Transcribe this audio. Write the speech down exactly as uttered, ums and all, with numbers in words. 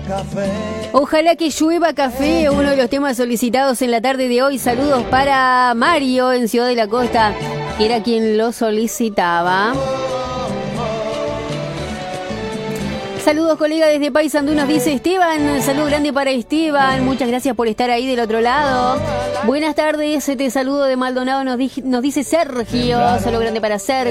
Ojalá que llueva café, uno de los temas solicitados en la tarde de hoy. Saludos para Mario en Ciudad de la Costa, que era quien lo solicitaba. Saludos, colega, desde Paysandú, nos dice Esteban. Saludo grande para Esteban. Muchas gracias por estar ahí del otro lado. Buenas tardes, te saludo de Maldonado, nos, di- nos dice Sergio. Saludo grande para Sergio.